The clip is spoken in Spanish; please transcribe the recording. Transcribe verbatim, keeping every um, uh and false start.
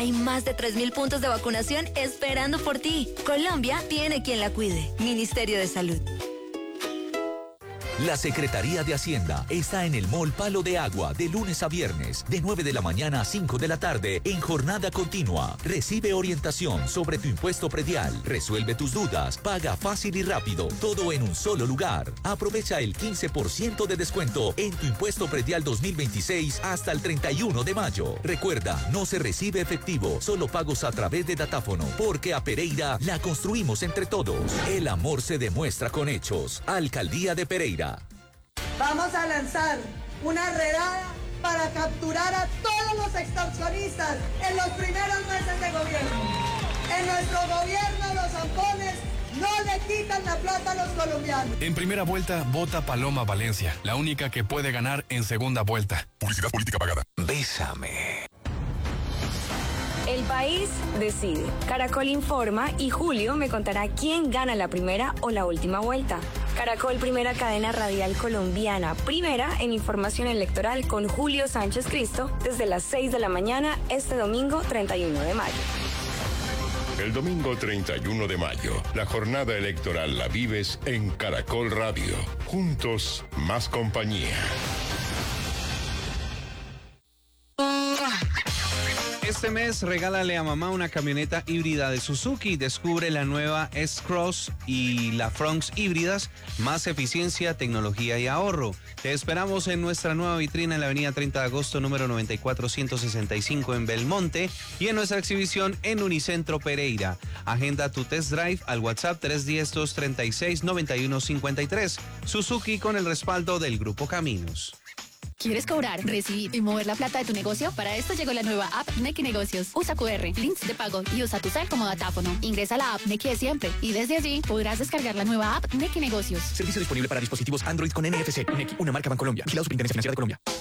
Hay más de tres mil puntos de vacunación esperando por ti. Colombia tiene quien la cuide. Ministerio de Salud. La Secretaría de Hacienda está en el Mall Palo de Agua de lunes a viernes, de nueve de la mañana a cinco de la tarde, en jornada continua. Recibe orientación sobre tu impuesto predial, resuelve tus dudas, paga fácil y rápido, todo en un solo lugar. Aprovecha el quince por ciento de descuento en tu impuesto predial dos mil veintiséis hasta el treinta y uno de mayo. Recuerda, no se recibe efectivo, solo pagos a través de datáfono, porque a Pereira la construimos entre todos. El amor se demuestra con hechos. Alcaldía de Pereira. Vamos a lanzar una redada para capturar a todos los extorsionistas en los primeros meses de gobierno. En nuestro gobierno los zampones no le quitan la plata a los colombianos. En primera vuelta, vota Paloma Valencia, la única que puede ganar en segunda vuelta. Publicidad política pagada. Bésame. El país decide. Caracol informa y Julio me contará quién gana la primera o la última vuelta. Caracol, primera cadena radial colombiana, primera en información electoral con Julio Sánchez Cristo desde las seis de la mañana este domingo treinta y uno de mayo. El domingo treinta y uno de mayo, la jornada electoral la vives en Caracol Radio. Juntos, más compañía. Este mes regálale a mamá una camioneta híbrida de Suzuki. Descubre la nueva S-Cross y la Fronx híbridas, más eficiencia, tecnología y ahorro. Te esperamos en nuestra nueva vitrina en la avenida treinta de agosto, número noventa y cuatro ciento sesenta y cinco en Belmonte y en nuestra exhibición en Unicentro Pereira. Agenda tu test drive al WhatsApp tres uno cero, dos tres seis, nueve uno cinco tres. Suzuki con el respaldo del Grupo Caminos. ¿Quieres cobrar, recibir y mover la plata de tu negocio? Para esto llegó la nueva app Nequi Negocios. Usa cu erre, links de pago y usa tu cel como datáfono. Ingresa a la app Nequi de siempre y desde allí podrás descargar la nueva app Nequi Negocios. Servicio disponible para dispositivos Android con N F C. Nequi, una marca Bancolombia. Vigilado Superintendencia Financiera de Colombia.